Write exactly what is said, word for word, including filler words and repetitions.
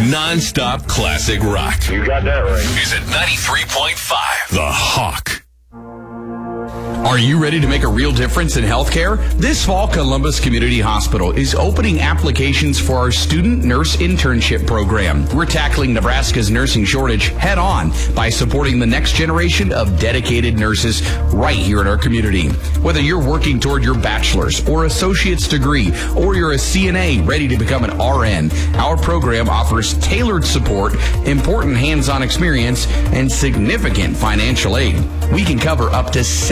Non-stop classic rock. You got that right. Is at ninety-three point five. The Hawk. Are you ready to make a real difference in healthcare? This fall, Columbus Community Hospital is opening applications for our student nurse internship program. We're tackling Nebraska's nursing shortage head on by supporting the next generation of dedicated nurses right here in our community. Whether you're working toward your bachelor's or associate's degree, or you're a C N A ready to become an R N, our program offers tailored support, important hands-on experience, and significant financial aid. We can cover up to